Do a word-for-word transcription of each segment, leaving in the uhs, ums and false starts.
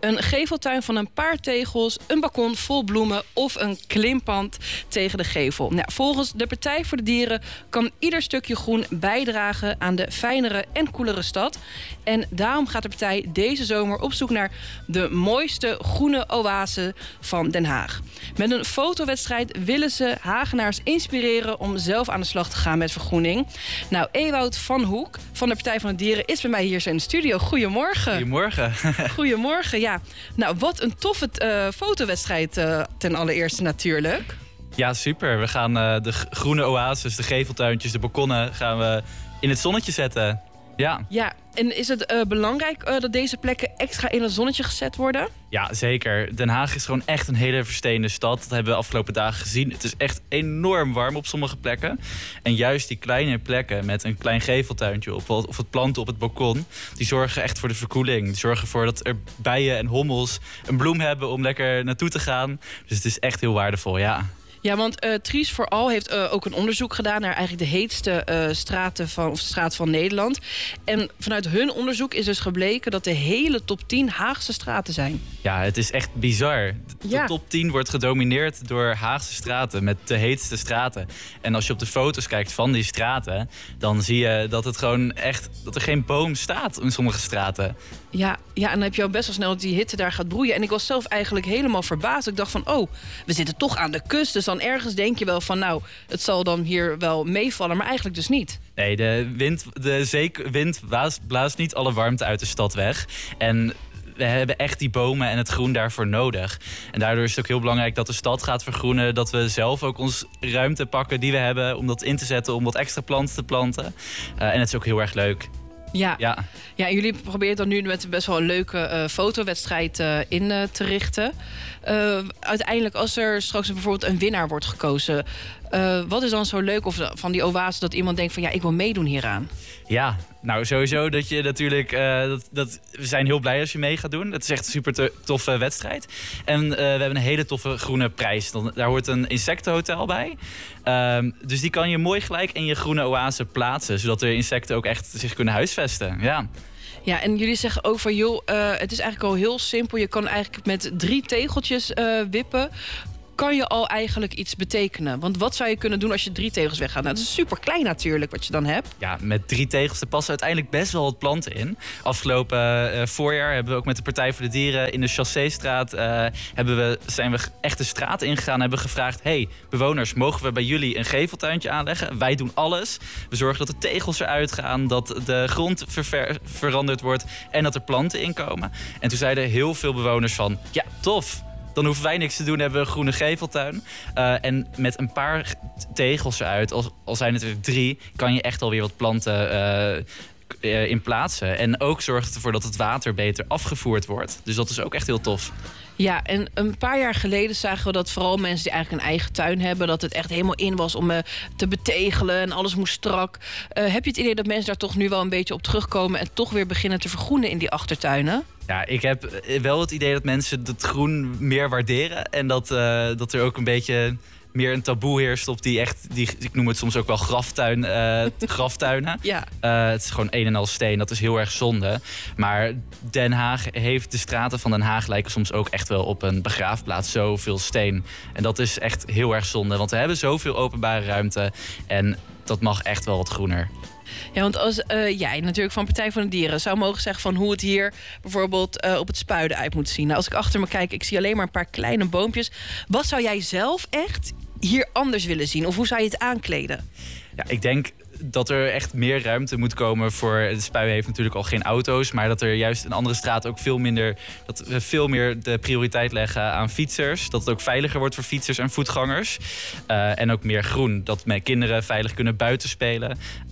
Een geveltuin van een paar tegels, een balkon vol bloemen of een klimpand tegen de gevel. Nou, volgens de Partij voor de Dieren kan ieder stukje groen bijdragen aan de fijnere en koelere stad. En daarom gaat de partij deze zomer op zoek naar de mooiste groene oase van Den Haag. Met een fotowedstrijd willen ze Hagenaars inspireren om zelf aan de slag te gaan met vergroening. Nou, Ewout van Hoek van de Partij van de Dieren is bij mij hier in de studio. Goedemorgen. Goedemorgen. Goedemorgen, ja. Nou, wat een toffe uh, fotowedstrijd uh, ten allereerste natuurlijk. Ja, super. We gaan uh, de groene oases, de geveltuintjes, de balkonnen gaan we in het zonnetje zetten. Ja. Ja, en is het uh, belangrijk uh, dat deze plekken extra in het zonnetje gezet worden? Ja, zeker. Den Haag is gewoon echt een hele versteende stad. Dat hebben we de afgelopen dagen gezien. Het is echt enorm warm op sommige plekken. En juist die kleine plekken met een klein geveltuintje op, of het planten op het balkon, die zorgen echt voor de verkoeling. Die zorgen ervoor dat er bijen en hommels een bloem hebben om lekker naartoe te gaan. Dus het is echt heel waardevol, ja. Ja, want uh, Trees for All heeft uh, ook een onderzoek gedaan naar eigenlijk de heetste uh, straten van, of straat van Nederland. En vanuit hun onderzoek is dus gebleken dat de hele top tien Haagse straten zijn. Ja, het is echt bizar. De ja. top tien wordt gedomineerd door Haagse straten met de heetste straten. En als je op de foto's kijkt van die straten, dan zie je dat het gewoon echt dat er geen boom staat in sommige straten. Ja, ja, en dan heb je al best wel snel dat die hitte daar gaat broeien. En ik was zelf eigenlijk helemaal verbaasd. Ik dacht van, oh, we zitten toch aan de kust. Dus dan ergens denk je wel van, nou, het zal dan hier wel meevallen. Maar eigenlijk dus niet. Nee, de wind, de zeewind blaast, blaast niet alle warmte uit de stad weg. En we hebben echt die bomen en het groen daarvoor nodig. En daardoor is het ook heel belangrijk dat de stad gaat vergroenen. Dat we zelf ook ons ruimte pakken die we hebben om dat in te zetten. Om wat extra planten te planten. Uh, en het is ook heel erg leuk. Ja. Ja. ja, en jullie proberen dan nu met best wel een leuke uh, fotowedstrijd uh, in uh, te richten. Uh, uiteindelijk, als er straks bijvoorbeeld een winnaar wordt gekozen, uh, wat is dan zo leuk of van die oase dat iemand denkt van ja, ik wil meedoen hieraan? Ja, nou sowieso dat je natuurlijk, uh, dat, dat, we zijn heel blij als je mee gaat doen. Het is echt een super to- toffe wedstrijd. En uh, we hebben een hele toffe groene prijs. Dan, daar hoort een insectenhotel bij. Um, dus die kan je mooi gelijk in je groene oase plaatsen, zodat de insecten ook echt zich kunnen huisvesten. Ja. Ja, en jullie zeggen ook van joh, uh, het is eigenlijk al heel simpel. Je kan eigenlijk met drie tegeltjes uh, wippen, kan je al eigenlijk iets betekenen. Want wat zou je kunnen doen als je drie tegels weggaat? Nou, dat is super klein natuurlijk wat je dan hebt. Ja, met drie tegels te passen uiteindelijk best wel wat planten in. Afgelopen uh, voorjaar hebben we ook met de Partij voor de Dieren in de Chassé-straat uh, hebben we, zijn we echt de straat ingegaan en hebben gevraagd, hey, bewoners, mogen we bij jullie een geveltuintje aanleggen? Wij doen alles. We zorgen dat de tegels eruit gaan, dat de grond verver- veranderd wordt en dat er planten inkomen. En toen zeiden heel veel bewoners van, ja, tof. Dan hoeven wij niks te doen, hebben we een groene geveltuin. Uh, en met een paar tegels eruit, al, al zijn het er drie, kan je echt alweer wat planten uh, uh, in plaatsen. En ook zorgt het ervoor dat het water beter afgevoerd wordt. Dus dat is ook echt heel tof. Ja, en een paar jaar geleden zagen we dat vooral mensen die eigenlijk een eigen tuin hebben, dat het echt helemaal in was om uh, te betegelen en alles moest strak. Uh, heb je het idee dat mensen daar toch nu wel een beetje op terugkomen en toch weer beginnen te vergroenen in die achtertuinen? Ja, ik heb wel het idee dat mensen het groen meer waarderen. En dat, uh, dat er ook een beetje meer een taboe heerst op die echt, die, ik noem het soms ook wel graftuin, uh, graftuinen. Ja. Uh, het is gewoon een en al steen, dat is heel erg zonde. Maar Den Haag heeft, de straten van Den Haag lijken soms ook echt wel op een begraafplaats, zoveel steen. En dat is echt heel erg zonde, want we hebben zoveel openbare ruimte en dat mag echt wel wat groener. Ja, want als uh, jij natuurlijk van Partij voor de Dieren zou mogen zeggen van hoe het hier bijvoorbeeld uh, op het Spuiden uit moet zien. Nou, als ik achter me kijk, ik zie alleen maar een paar kleine boompjes. Wat zou jij zelf echt hier anders willen zien? Of hoe zou je het aankleden? Ja, ik denk dat er echt meer ruimte moet komen voor. De Spui heeft natuurlijk al geen auto's, maar dat er juist in andere straten ook veel minder, dat we veel meer de prioriteit leggen aan fietsers. Dat het ook veiliger wordt voor fietsers en voetgangers. Uh, en ook meer groen. Dat mijn kinderen veilig kunnen buiten spelen.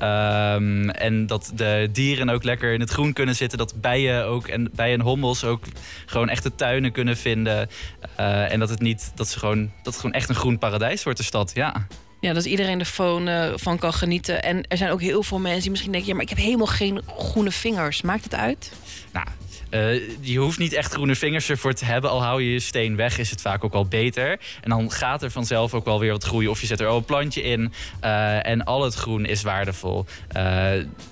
Um, en dat de dieren ook lekker in het groen kunnen zitten. Dat bijen ook en bijen en hommels ook gewoon echte tuinen kunnen vinden. Uh, en dat het niet, dat ze gewoon, dat het gewoon echt een groen paradijs wordt, de stad. Ja. Ja, dat iedereen ervan uh, van kan genieten. En er zijn ook heel veel mensen die misschien denken, ja, maar ik heb helemaal geen groene vingers. Maakt het uit? Nou, uh, je hoeft niet echt groene vingers ervoor te hebben. Al hou je je steen weg, is het vaak ook al beter. En dan gaat er vanzelf ook wel weer wat groeien. Of je zet er al een plantje in. Uh, en al het groen is waardevol. Uh,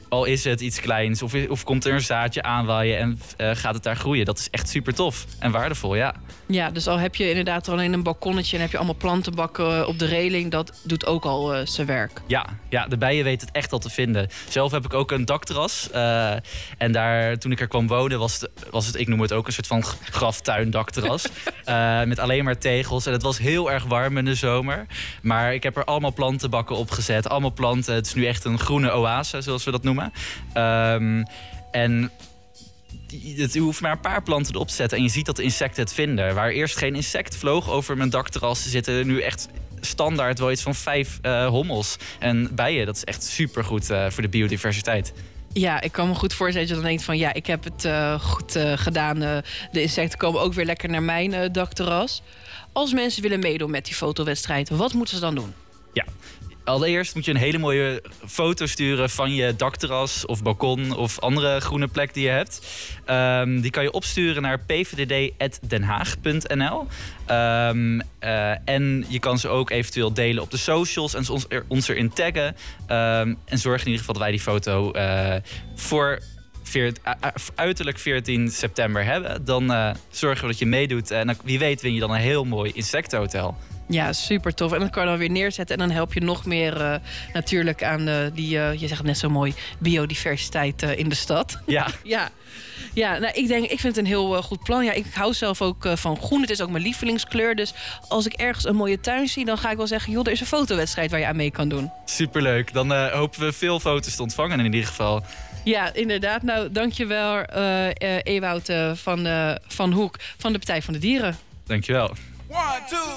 Al is het iets kleins of, of komt er een zaadje aanwaaien en uh, gaat het daar groeien. Dat is echt super tof en waardevol, ja. Ja, dus al heb je inderdaad alleen een balkonnetje en heb je allemaal plantenbakken op de reling, dat doet ook al uh, zijn werk. Ja, ja, de bijen weten het echt al te vinden. Zelf heb ik ook een dakterras. Uh, en daar, toen ik er kwam wonen, was het, was het, ik noem het ook een soort van graftuin dakterras. uh, met alleen maar tegels. En het was heel erg warm in de zomer. Maar ik heb er allemaal plantenbakken op gezet. Allemaal planten. Het is nu echt een groene oase, zoals we dat noemen. Um, en je hoeft maar een paar planten erop te zetten en je ziet dat de insecten het vinden. Waar eerst geen insect vloog over mijn dakterras, zitten er nu echt standaard wel iets van vijf uh, hommels en bijen. Dat is echt supergoed uh, voor de biodiversiteit. Ja, ik kan me goed voorstellen dat je dan denkt van ja, ik heb het uh, goed uh, gedaan. Uh, de insecten komen ook weer lekker naar mijn uh, dakterras. Als mensen willen meedoen met die fotowedstrijd, wat moeten ze dan doen? Ja. Allereerst moet je een hele mooie foto sturen van je dakterras of balkon of andere groene plek die je hebt. Um, die kan je opsturen naar p v d d punt den haag punt n l. Um, uh, en je kan ze ook eventueel delen op de socials en ons, er, ons erin taggen. Um, en zorg in ieder geval dat wij die foto uh, voor veert, uh, uiterlijk veertien september hebben. Dan uh, zorgen we dat je meedoet. En wie weet win je dan een heel mooi insectenhotel. Ja, super tof. En dat kan je dan weer neerzetten. En dan help je nog meer uh, natuurlijk aan uh, die, uh, je zegt het net zo mooi, biodiversiteit uh, in de stad. Ja. ja. Ja, nou, ik denk, ik vind het een heel uh, goed plan. Ja, ik hou zelf ook uh, van groen. Het is ook mijn lievelingskleur. Dus als ik ergens een mooie tuin zie, dan ga ik wel zeggen, joh, er is een fotowedstrijd waar je aan mee kan doen. Superleuk. Dan uh, hopen we veel foto's te ontvangen in ieder geval. Ja, inderdaad. Nou, dankjewel uh, uh, Ewout uh, van, uh, van Hoek van de Partij van de Dieren. Dankjewel. One, two.